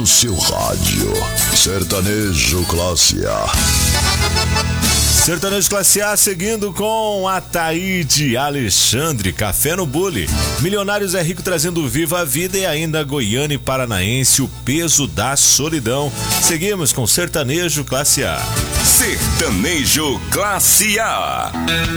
no seu rádio. Sertanejo Classe A. Sertanejo Classe A, seguindo com Ataíde Alexandre, Café no Bule. Milionários é Rico trazendo Viva a Vida e ainda Goiânia e Paranaense, O Peso da Solidão. Seguimos com Sertanejo Classe A. Sertanejo Classe A.